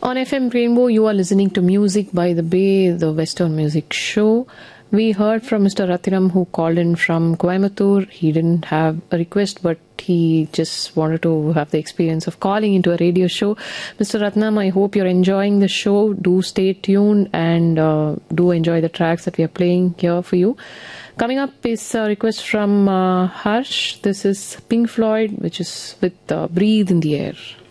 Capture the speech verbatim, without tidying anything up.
On F M Rainbow, you are listening to Music by the Bay, the Western Music Show. We heard from Mister Rathinam, who called in from Coimbatore. He didn't have a request, but he just wanted to have the experience of calling into a radio show. Mister Rathinam, I hope you're enjoying the show. Do stay tuned and uh, do enjoy the tracks that we are playing here for you. Coming up is a request from uh, Harsh. This is Pink Floyd, which is with uh, Breathe in the Air.